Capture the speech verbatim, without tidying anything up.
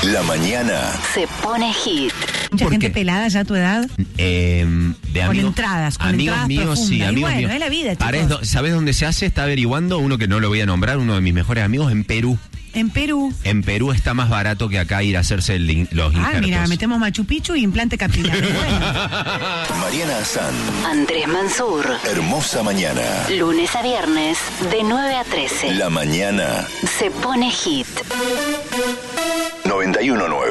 La mañana se pone hit. Mucha ¿Por gente qué? pelada ya a tu edad. Eh, de Con amigos, entradas, con amigos entradas míos, sí, profundas. Y amigos bueno, míos. es la vida, Para chicos. esto, ¿sabes dónde se hace? Está averiguando uno que no lo voy a nombrar, uno de mis mejores amigos, en Perú. En Perú. En Perú está más barato que acá ir a hacerse el in- los Ah, injertos. mira, metemos Machu Picchu y implante capilar. Bueno, Mariana Azán, Andrés Mansur. hermosa mañana. Lunes a viernes, de nueve a trece. La mañana Se pone hit. noventa y uno punto nueve.